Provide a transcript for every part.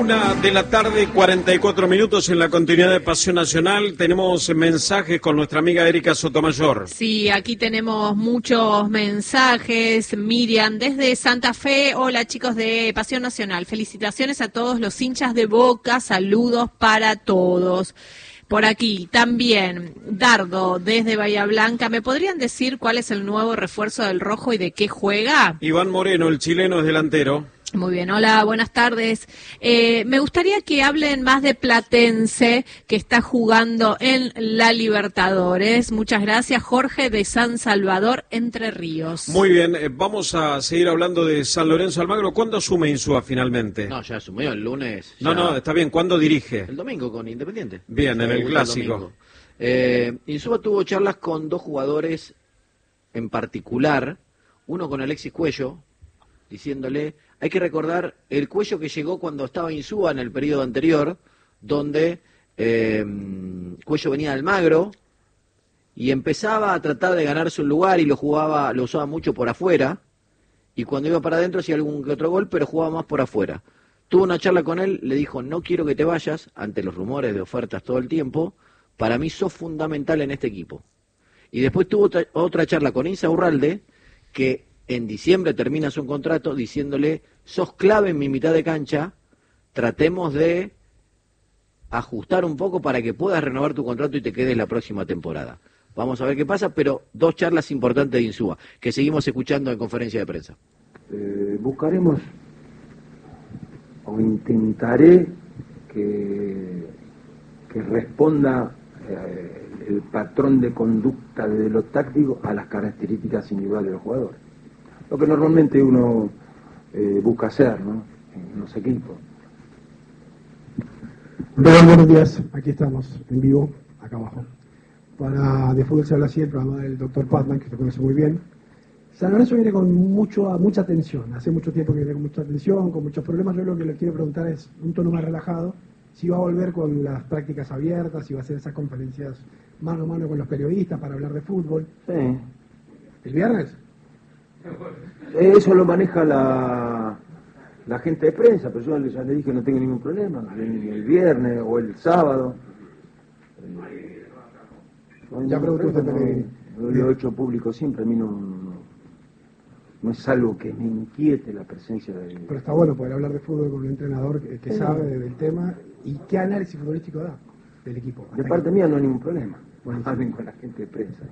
1:44 p.m. en la continuidad de Pasión Nacional. Tenemos mensajes con nuestra amiga Erika Sotomayor. Sí, aquí tenemos muchos mensajes. Miriam, desde Santa Fe. Hola, chicos de Pasión Nacional. Felicitaciones a todos los hinchas de Boca. Saludos para todos. Por aquí también, Dardo, desde Bahía Blanca. ¿Me podrían decir cuál es el nuevo refuerzo del Rojo y de qué juega? Iván Moreno, el chileno, es delantero. Muy bien, hola, buenas tardes. Me gustaría que hablen más de Platense, que está jugando en la Libertadores. Muchas gracias, Jorge de San Salvador, Entre Ríos. Muy bien, vamos a seguir hablando de San Lorenzo Almagro. ¿Cuándo asume Insúa finalmente? No, ya asumió el lunes. Ya... No, está bien. ¿Cuándo dirige? El domingo con Independiente. Bien, en el Clásico. Insúa tuvo charlas con dos jugadores en particular, uno con Alexis Cuello, diciéndole... Hay que recordar el Cuello que llegó cuando estaba Insúa en el periodo anterior, donde Cuello venía de Almagro y empezaba a tratar de ganarse un lugar y lo usaba mucho por afuera, y cuando iba para adentro hacía algún que otro gol, pero jugaba más por afuera. Tuvo una charla con él, le dijo, no quiero que te vayas, ante los rumores de ofertas todo el tiempo, para mí sos fundamental en este equipo. Y después tuvo otra charla con Insaurralde, que en diciembre termina su contrato diciéndole, sos clave en mi mitad de cancha, tratemos de ajustar un poco para que puedas renovar tu contrato y te quedes la próxima temporada. Vamos a ver qué pasa, pero dos charlas importantes de Insúa, que seguimos escuchando en conferencia de prensa. Buscaremos, o intentaré que responda el patrón de conducta de lo táctico a las características individuales de los jugadores. Lo que normalmente uno busca hacer, ¿no?, en los equipos. Buenos días, aquí estamos, en vivo, acá abajo. Para De Fútbol se habla así, el programa del doctor Patman, que lo conoce muy bien. San Lorenzo viene con mucha tensión, hace mucho tiempo que viene con mucha tensión, con muchos problemas. Yo lo que le quiero preguntar es un tono más relajado, si va a volver con las prácticas abiertas, si va a hacer esas conferencias mano a mano con los periodistas para hablar de fútbol. Sí. ¿El viernes? Eso lo maneja la gente de prensa, pero yo ya le dije que no tengo ningún problema, el viernes o el sábado. Ya preguntó usted, lo he hecho público siempre, a mí no es algo que me inquiete la presencia de... Pero está bueno poder hablar de fútbol con un entrenador que sabe del tema y qué análisis futbolístico da del equipo. De parte mía no hay ningún problema, hablen con la gente de prensa.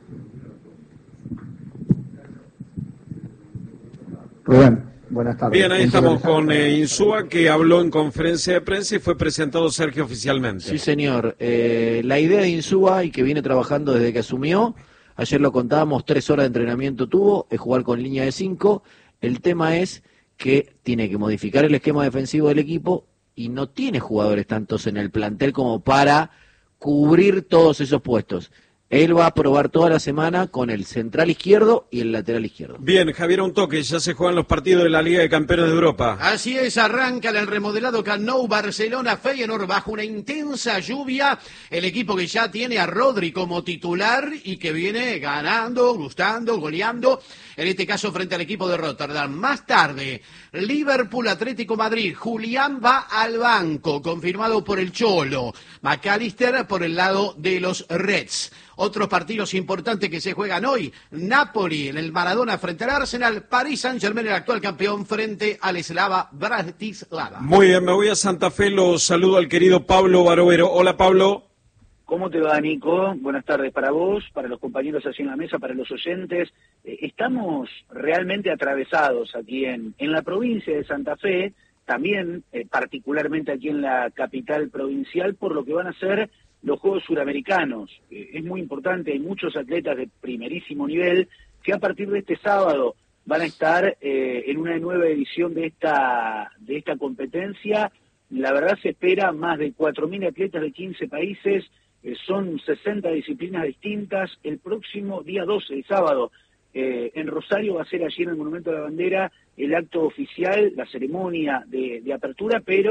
Rubén, buenas tardes. Bien, ahí estamos con Insúa, que habló en conferencia de prensa y fue presentado Sergio oficialmente. Sí, señor. La idea de Insúa, y que viene trabajando desde que asumió, ayer lo contábamos, 3 horas de entrenamiento tuvo, es jugar con línea de 5. El tema es que tiene que modificar el esquema defensivo del equipo y no tiene jugadores tantos en el plantel como para cubrir todos esos puestos. Él va a probar toda la semana con el central izquierdo y el lateral izquierdo. Bien, Javier, un toque, ya se juegan los partidos de la Liga de Campeones de Europa. Así es, arranca el remodelado Camp Nou, Barcelona, Feyenoord, bajo una intensa lluvia. El equipo que ya tiene a Rodri como titular y que viene ganando, gustando, goleando. En este caso frente al equipo de Rotterdam. Más tarde, Liverpool, Atlético Madrid. Julián va al banco, confirmado por el Cholo. McAllister por el lado de los Reds. Otros partidos importantes que se juegan hoy. Napoli en el Maradona frente al Arsenal. París Saint-Germain, el actual campeón, frente al Slava Bratislava. Muy bien, me voy a Santa Fe. Lo saludo al querido Pablo Barovero. Hola, Pablo. ¿Cómo te va, Nico? Buenas tardes para vos, para los compañeros así en la mesa, para los oyentes. Estamos realmente atravesados aquí en la provincia de Santa Fe, también particularmente aquí en la capital provincial, por lo que van a ser los Juegos Suramericanos. Es muy importante, hay muchos atletas de primerísimo nivel que a partir de este sábado van a estar en una nueva edición de esta competencia. La verdad se espera más de 4.000 atletas de 15 países, son 60 disciplinas distintas. El próximo día 12, el sábado, en Rosario va a ser allí en el Monumento a la Bandera el acto oficial, la ceremonia de apertura, pero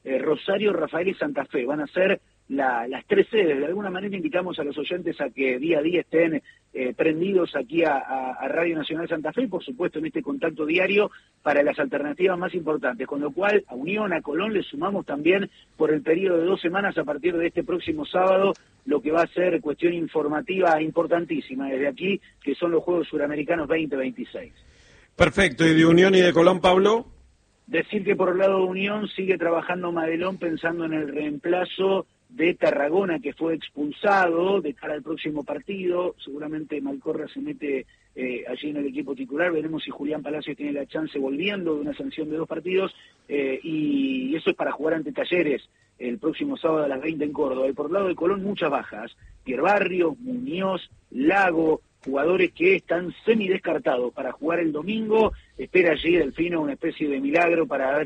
Rosario, Rafael y Santa Fe. Van a ser las 3 sedes. De alguna manera invitamos a los oyentes a que día a día estén prendidos aquí a Radio Nacional Santa Fe y por supuesto en este contacto diario para las alternativas más importantes, con lo cual a Unión, a Colón le sumamos también por el periodo de 2 semanas a partir de este próximo sábado lo que va a ser cuestión informativa importantísima desde aquí, que son los Juegos Suramericanos 2026. Perfecto, ¿y de Unión y de Colón, Pablo? Decir que por el lado de Unión sigue trabajando Madelón pensando en el reemplazo de Tarragona, que fue expulsado de cara al próximo partido. Seguramente Malcorra se mete allí en el equipo titular. Veremos si Julián Palacios tiene la chance volviendo de una sanción de 2 partidos. Y eso es para jugar ante Talleres el próximo sábado a las 20 en Córdoba. Y por el lado de Colón, muchas bajas. Pierre Barrios, Muñoz, Lago, jugadores que están semidescartados para jugar el domingo. Espera allí Delfino una especie de milagro para ver